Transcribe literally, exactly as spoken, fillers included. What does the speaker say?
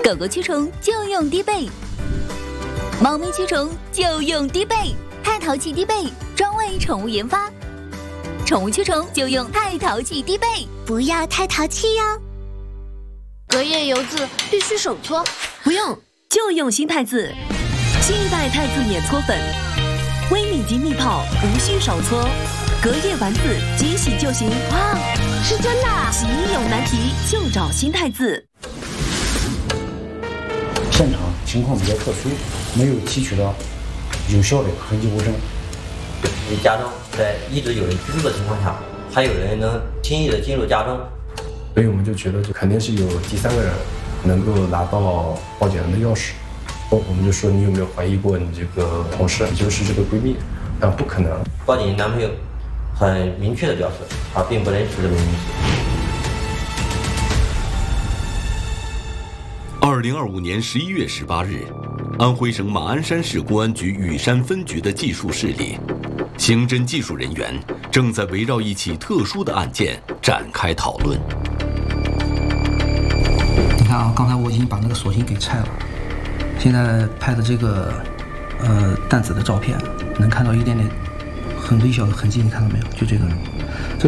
狗狗驱虫就用低倍，猫咪驱虫就用低倍。太淘气低倍，专为宠物研发。宠物驱虫就用太淘气低倍， 不要太淘气哟。 隔夜油渍必须手搓， 不用，就用新太字。新一代太字免搓粉，微米级密泡，无需手搓。隔夜丸子即洗就行。 哇，是真的！ 洗衣有难题就找新太字。 现场情况比较特殊，没有提取到有效的痕迹物证。 你家中在一直有人居住的情况下，还有人能轻易的进入家中， 所以我们就觉得这肯定是有第三个人能够拿到报警人的钥匙。我们就说你有没有怀疑过你这个同事，也就是这个闺蜜？但不可能。 报警男朋友很明确的表示，他并不认识这名女子。 二零二五年十一月十八日，安徽省马鞍山市公安局雨山分局的技术室里，刑侦技术人员正在围绕一起特殊的案件展开讨论。 你看啊，刚才我已经把那个锁芯给拆了，现在拍的这个呃弹子的照片，能看到一点点很微小的痕迹，你看到没有？就这个。